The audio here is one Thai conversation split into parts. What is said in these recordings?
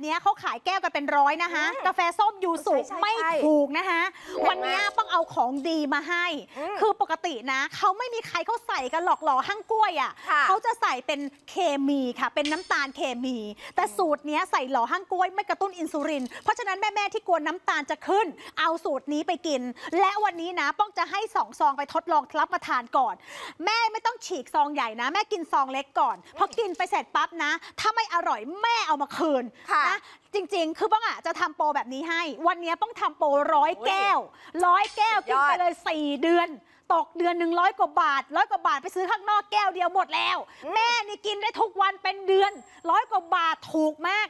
นี้เขาขายแก้วกันเป็นร้อยนะคะกาแฟส้มยูสุไม่ถูกนะคะวันนี้ต้องเอาของดีมาให้คือปกตินะเขาไม่มีใครเขาใส่กันหลอกหล่อหั่งกล้วยอ่ะเขาจะใส่เป็นเคมีค่ะเป็นน้ำตาลเคมีแต่สูตรนี้ใส่หล่อหั่งกล้วยไม่กระตุ้นอินซูลินเพราะฉะนั้นแม่ๆที่กลัวน้ำตาลจะขึ้นเอาสูตรนี้ไปกินและวันนี้นะป้องจะให้2 ซองไปทดลองรับประทานก่อนแม่ไม่ต้องฉีกซองใหญ่นะแม่กินซองเล็กก่อนพอกินไปเสร็จปั๊บนะถ้าไม่อร่อยแม่เอามาคืนนะจริงๆคือป้องอ่ะจะทำโปรแบบนี้ให้วันนี้ป้องทำโปร100 แก้วกินไปเลย4 เดือนตกเดือน100 กว่าบาทไปซื้อข้างนอกแก้วเดียวหมดแล้วแม่นี่กินได้ทุกวันเป็นเดือน100 กว่าบาทถูกมาก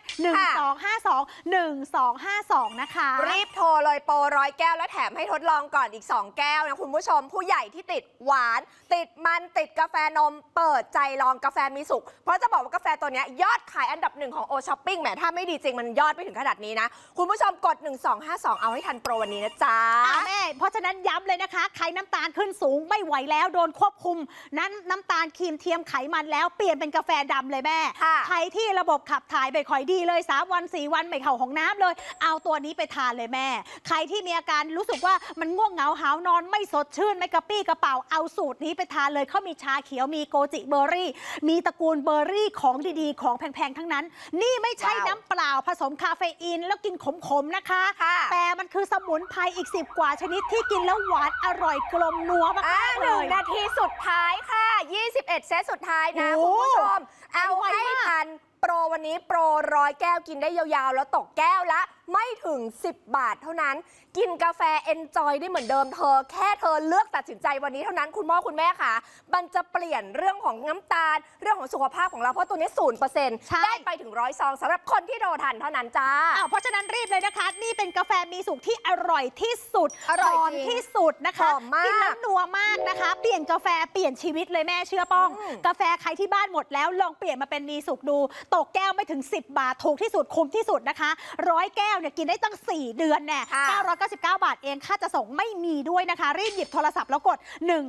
1252นะคะรีบโทรเลยโปร100 แก้วแล้วแถมให้ทดลองก่อนอีก2 แก้วนะคุณผู้ชมผู้ใหญ่ที่ติดหวานติดมันติดกาแฟนมเปิดใจลองกาแฟมีสุขเพราะจะบอกว่ากาแฟตัวนี้ยอดขายอันดับ1ของโอช้อปปิ้งแหมถ้าไม่ดีจริงมันยอดไปถึงขนาดนี้นะคุณผู้ชมกด1252เอาให้ทันโปรวันนี้นะจ๊ะแม่เพราะฉะนั้นย้ำเลยนะคะใครน้ำตาลขึ้นสูงไม่ไหวแล้วโดนควบคุมนั้นน้ำตาลครีมเทียมไขมันแล้วเปลี่ยนเป็นกาแฟดำเลยแม่ใครที่ระบบขับถ่ายไม่ค่อยดีเลย3 วัน 4 วันไม่เข้าห้องน้ำเลยเอาตัวนี้ไปทานเลยแม่ใครที่มีอาการรู้สึกว่ามันง่วงเหงาหาวนอนไม่สดชื่นไม่กระปี้กระเป๋าเอาสูตรนี้ไปทานเลยเขามีชาเขียวมีโกจิเบอร์รี่มีตระกูลเบอร์รี่ของดีๆของแพงๆทั้งนั้นนี่ไม่ใช่น้ำเปล่าผสมคาเฟอีนแล้วกินขมๆนะคะแต่มันคือสมุนไพรอีก10 กว่าชนิดที่กินแล้วหวานอร่อยกลมนัวมากๆเลย 1 นาทีสุดท้ายค่ะ21 เซตสุดท้ายนะคุณผู้ชมเอาให้ทันโปรวันนี้โปร100 แก้วกินได้ยาวๆแล้วตกแก้วละไม่ถึง10 บาทเท่านั้นกินกาแฟเอนจอยได้เหมือนเดิมเธอแค่เธอเลือกตัดสินใจวันนี้เท่านั้นคุณพ่อคุณแม่ค่ะมันจะเปลี่ยนเรื่องของน้ำตาลเรื่องของสุขภาพของเราเพราะตัวนี้ 0% ได้ไปถึง100 ซองสำหรับคนที่โทรทันเท่านั้นจ้าเพราะฉะนั้นรีบเลยนะคะนี่เป็นกาแฟมีสุขที่อร่อยที่สุดหอมที่สุดนะคะกินแล้วนัวมากนะคะเปลี่ยนกาแฟเปลี่ยนชีวิตเลยแม่เชื่อป้องกาแฟใครที่บ้านหมดแล้วลองเปลี่ยนมาเป็นมีสุขดูตกแก้วไม่ถึง10 บาทถูกที่สุดคุ้มที่สุดนะคะ100 แก้วเนี่ยกินได้ตั้ง4 เดือนแน่999 บาทเองค่าจะส่งไม่มีด้วยนะคะรีบหยิบโทรศัพท์แล้วกด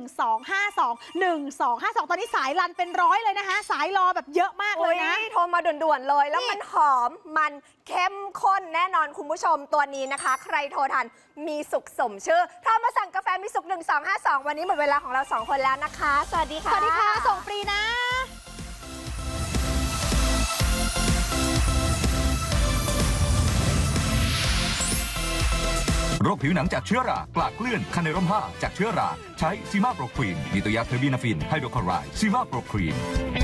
1252ตอนนี้สายรันเป็น100เลยนะคะสายรอแบบเยอะมากเลยนะโทรมาด่วนๆเลยแล้วมันหอมมันเข้มข้นแน่นอนคุณผู้ชมตัวนี้นะคะใครโทรทันมีสุขสมชื่อโทรมาสั่งกาแฟมีสุข1252วันนี้หมดเวลาของเรา2 คนแล้วนะคะสวัสดีค่ะส่งฟรีนะโรคผิวหนังจากเชื้อรากลากเลื่อนคันในร่มผ้าจากเชื้อราใช้ซีมาโปรครีนมีตัวยาเทอร์บีนาฟินไฮโดรคลอไรด์ซีมาโปรครีน